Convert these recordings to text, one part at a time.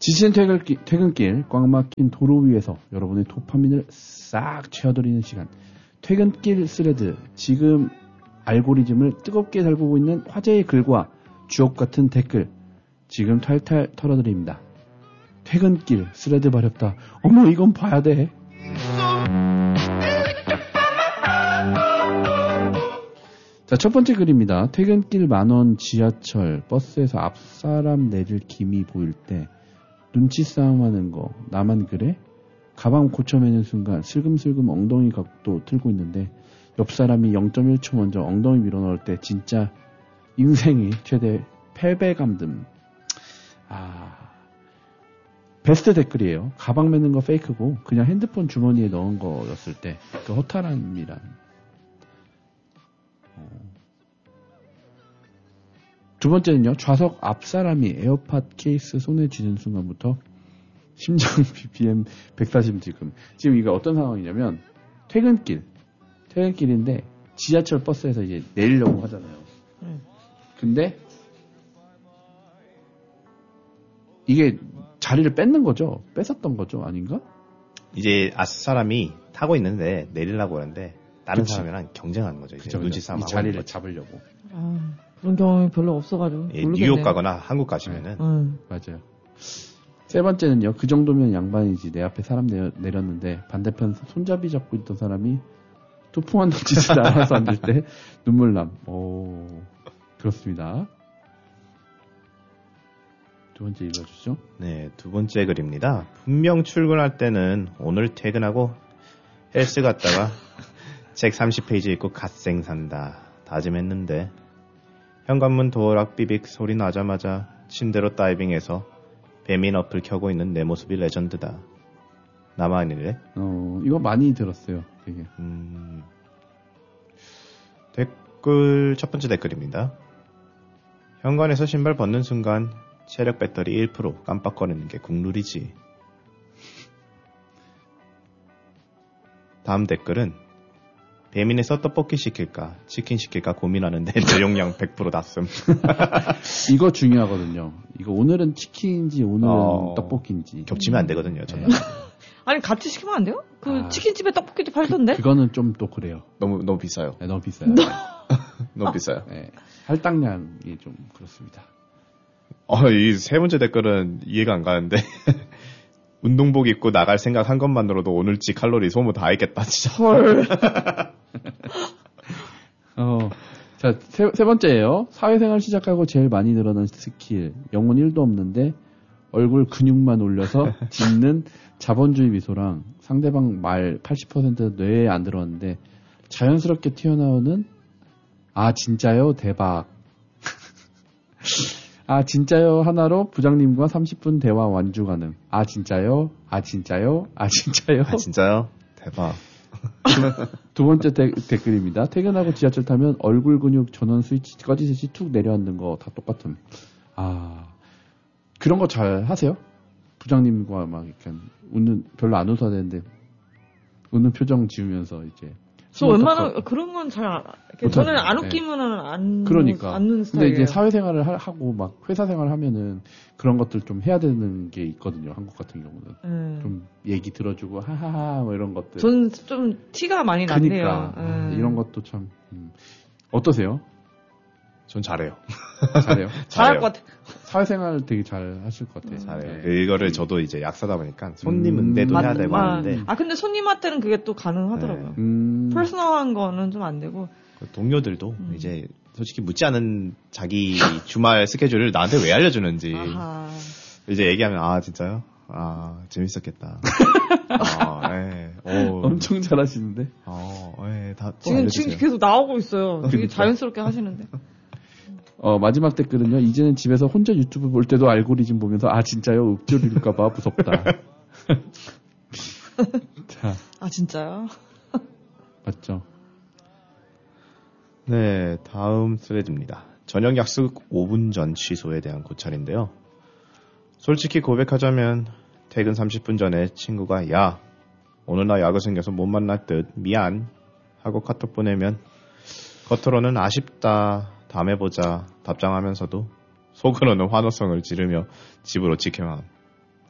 지친 퇴근길 꽉 막힌 도로 위에서 여러분의 도파민을 싹 채워드리는 시간. 퇴근길 스레드. 지금 알고리즘을 뜨겁게 달구고 있는 화제의 글과 주옥 같은 댓글. 지금 탈탈 털어드립니다. 퇴근길 스레드 마렵다. 어머 이건 봐야 돼. 자, 첫 번째 글입니다. 퇴근길 10,000원 지하철 버스에서 앞사람 내릴 김이 보일 때 눈치 싸움하는 거 나만 그래? 가방 고쳐매는 순간 슬금슬금 엉덩이 각도 틀고 있는데 옆 사람이 0.1초 먼저 엉덩이 밀어넣을 때 진짜 인생이 최대 패배감 듦. 베스트 댓글이에요. 가방 매는 거 페이크고 그냥 핸드폰 주머니에 넣은 거였을 때 그 허탈함이란. 두 번째는요. 좌석 앞 사람이 에어팟 케이스 손에 쥐는 순간부터 심장 BPM 140 지금 이거 어떤 상황이냐면 퇴근길인데 지하철 버스에서 이제 내리려고 하잖아요. 근데 이게 자리를 뺏는 거죠. 뺏었던 거죠. 아닌가? 이제 사람이 타고 있는데 내리려고 하는데 다른 사람이랑 경쟁하는 거죠. 이제 눈치 싸움 이 자리를 잡으려고. 그런 경험이 별로 없어가지고 모르겠네요. 뉴욕 가거나 한국 가시면은 맞아요. 세 번째는요. 그 정도면 양반이지. 내 앞에 사람 내렸는데 반대편 손잡이 잡고 있던 사람이 투풍한 짓을 알아서 앉을 때 눈물남. 오, 그렇습니다. 두 번째 읽어주시죠. 네, 두 번째 글입니다. 분명 출근할 때는 오늘 퇴근하고 헬스 갔다가 책 30페이지 읽고 갓생 산다 다짐했는데 현관문 도어락 비빅 소리 나자마자 침대로 다이빙해서 배민 어플 켜고 있는 내 모습이 레전드다. 나만 아니래? 이거 많이 들었어요. 되게. 댓글 첫 번째 댓글입니다. 현관에서 신발 벗는 순간 체력 배터리 1% 깜빡거리는 게 국룰이지. 다음 댓글은 배민에서 떡볶이 시킬까 치킨 시킬까 고민하는데 내용량 100% 놨음. 이거 중요하거든요. 이거 오늘은 치킨인지 오늘은 떡볶이인지 겹치면 안 되거든요. 저는. 아니 같이 시키면 안 돼요? 그 치킨집에 떡볶이도 팔던데? 그거는 좀 또 그래요. 너무 비싸요. 네, 너무 비싸요. 너무 비싸요. 네, 할당량이 좀 그렇습니다. 이 세 번째 댓글은 이해가 안 가는데 운동복 입고 나갈 생각한 것만으로도 오늘치 칼로리 소모 다 했겠다 진짜. 헐. 자, 세 번째예요. 사회생활 시작하고 제일 많이 늘어난 스킬. 영혼 1도 없는데 얼굴 근육만 올려서 짓는 자본주의 미소랑 상대방 말 80% 뇌에 안 들어왔는데 자연스럽게 튀어나오는 아 진짜요? 대박. 아 진짜요? 하나로 부장님과 30분 대화 완주 가능. 아 진짜요? 아 진짜요? 아 진짜요? 아 진짜요? 대박. 두 번째 댓글입니다. 퇴근하고 지하철 타면 얼굴 근육 전원 스위치 꺼지듯이 툭 내려앉는 거 다 똑같음. 그런 거 잘 하세요? 부장님과 막 이렇게 별로 안 웃어야 되는데 웃는 표정 지으면서 이제. 저 웬만하면 그런 건 잘 저는 안 웃기면은 안 웃는 스타일이에요. 근데 이제 사회생활을 하고 막 회사생활을 하면은 그런 것들 좀 해야 되는 게 있거든요. 한국 같은 경우는 좀 얘기 들어주고 하하하 뭐 이런 것들. 저는 좀 티가 많이 나네요. 이런 것도 참 어떠세요? 전 잘해요. 잘해요? 잘할 것 같아. 사회생활 되게 잘 하실 것 같아요. 잘해요. 네. 이거를 저도 이제 약사다 보니까 손님 응대도 해야 되고 하는데. 근데 손님한테는 그게 또 가능하더라고요. 퍼스널한 거는 좀 안 되고. 동료들도 이제 솔직히 묻지 않은 자기 주말 스케줄을 나한테 왜 알려주는지. 이제 얘기하면 진짜요? 재밌었겠다. 엄청 잘하시는데. 지금 계속 나오고 있어요. 되게 자연스럽게 하시는데. 마지막 댓글은요. 이제는 집에서 혼자 유튜브 볼 때도 알고리즘 보면서 진짜요? 읊조릴까봐 무섭다. 자. 진짜요? 맞죠. 네, 다음 스레드입니다. 저녁 약속 5분 전 취소에 대한 고찰인데요. 솔직히 고백하자면 퇴근 30분 전에 친구가 야, 오늘 나 야구 생겨서 못 만날 듯 미안 하고 카톡 보내면 겉으로는 아쉽다 다음에 보자 답장하면서도 속으로는 환호성을 지르며 집으로 직행함.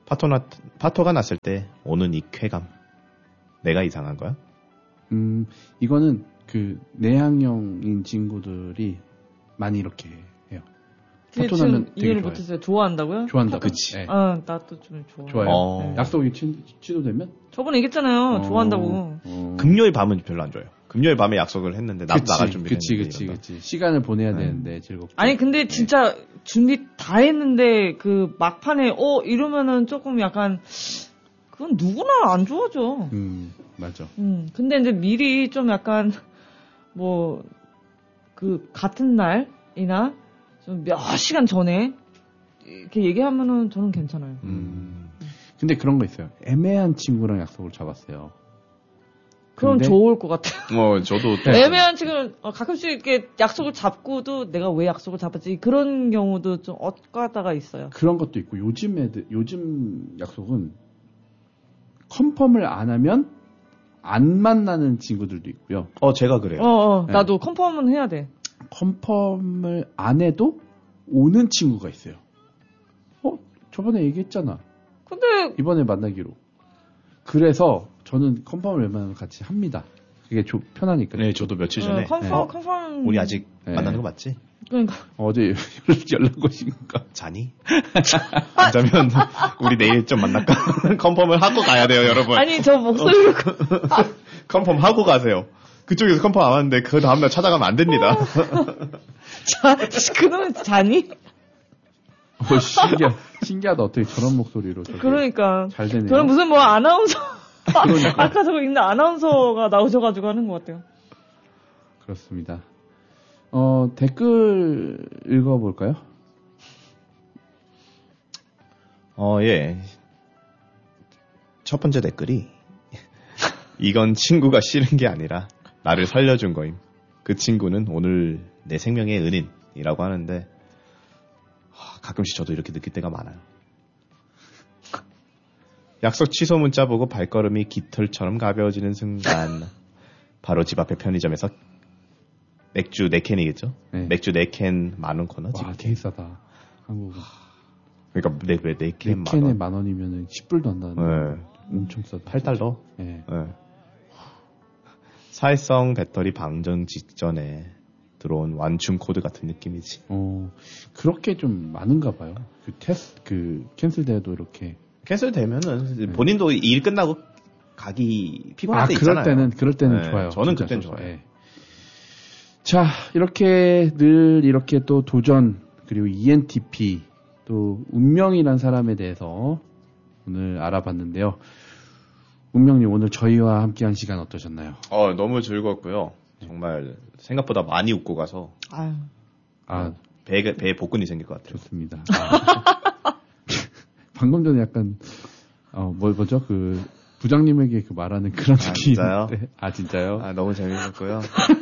파토가 났을 때 오는 이 쾌감. 내가 이상한 거야? 이거는 그 내향형인 친구들이 많이 이렇게 해요. 파토 나면 되게 이해를 좋아요. 못했어요. 좋아한다고요? 좋아한다고. 그치. 네. 나도 좀 좋아해요. 좋아요. 네. 약속이 취소되면? 저번에 얘기했잖아요. 좋아한다고. 금요일 밤은 별로 안 좋아요. 금요일 밤에 약속을 했는데 나도 나갈 준비를 그치. 시간을 보내야 되는데 즐겁게. 아니 근데 진짜 준비 다 했는데 그 막판에 이러면은 조금 약간 그건 누구나 안 좋아져. 맞아. 근데 이제 미리 좀 약간 뭐 그 같은 날이나 좀 몇 시간 전에 이렇게 얘기하면은 저는 괜찮아요. 근데 그런 거 있어요. 애매한 친구랑 약속을 잡았어요. 그럼 좋을 것 같아요. 저도 애매한 지금 가끔씩 이렇게 약속을 잡고도 내가 왜 약속을 잡았지 그런 경우도 좀 엇가다가 있어요. 그런 것도 있고 요즘 약속은 컨펌을 안 하면 안 만나는 친구들도 있고요. 제가 그래요. 나도 컨펌은 해야 돼. 컨펌을 안 해도 오는 친구가 있어요. 저번에 얘기했잖아. 근데 이번에 만나기로. 그래서 저는 컨펌을 웬만하면 같이 합니다. 그게 편하니까. 네, 저도 며칠 전에. 컨펌. 우리 아직 만나는 거 맞지? 그러니까. 어제 연락 오시니까. 자니? 안 자면 우리 내일 좀 만날까? 컨펌을 하고 가야 돼요, 여러분. 아니, 저 목소리로. 컨펌 하고 가세요. 그쪽에서 컨펌 안 하는데 그 다음날 찾아가면 안 됩니다. 그놈은 자니? 신기하다. 어떻게 저런 목소리로. 그러니까. 잘 되네요. 저는 무슨 뭐 아나운서. 아까 저거 있는 아나운서가 나오셔가지고 하는 것 같아요. 그렇습니다. 댓글 읽어볼까요? 예. 첫 번째 댓글이 이건 친구가 싫은 게 아니라 나를 살려준 거임. 그 친구는 오늘 내 생명의 은인이라고 하는데 가끔씩 저도 이렇게 느낄 때가 많아요. 약속 취소 문자 보고 발걸음이 깃털처럼 가벼워지는 순간 바로 집 앞에 편의점에서 맥주 4캔이겠죠? 네. 맥주 4캔 만원 코너. 와, 되게 싸다. 한국은. 그러니까 왜 4캔 4캔에 만원이면 10불도 안 나는데. 네. 엄청 싸다. 8달러? 네. 사회성 배터리 방전 직전에 들어온 완충 코드 같은 느낌이지. 그렇게 좀 많은가 봐요. 캔슬돼도 이렇게. 캔슬되면은 본인도 일 끝나고 가기 피곤할 때 있잖아요. 그럴 때는 좋아요. 저는 그땐 좋아요. 네. 자, 이렇게 늘 이렇게 또 도전 그리고 ENTP 또 운명이란 사람에 대해서 오늘 알아봤는데요. 운명님 오늘 저희와 함께한 시간 어떠셨나요? 너무 즐거웠고요. 정말 생각보다 많이 웃고 가서 배에 복근이 생길 것 같아요. 좋습니다. 방금 전에 약간 뭐죠? 그 부장님에게 그 말하는 그런 느낌인데. 진짜요? 너무 재밌었고요.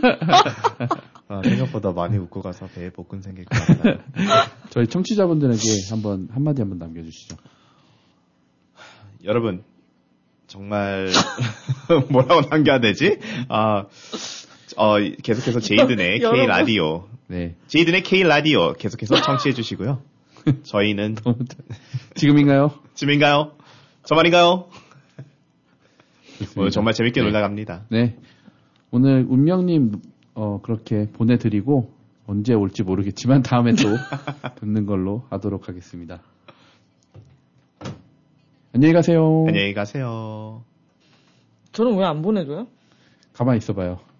생각보다 많이 웃고 가서 배에 복근 생길 것 같아요. 저희 청취자분들에게 한마디 남겨주시죠. 여러분, 정말, 뭐라고 남겨야 되지? 계속해서 제이든의 K-라디오. 네. 제이든의 K-라디오 계속해서 청취해주시고요. 저희는. 지금인가요? 저 말인가요? 오늘 정말 재밌게 놀다 갑니다. 네. 오늘 운명님, 그렇게 보내드리고, 언제 올지 모르겠지만, 다음에 또 뵙는 걸로 하도록 하겠습니다. 안녕히 가세요. 안녕히 가세요. 저는 왜 안 보내줘요? 가만히 있어봐요.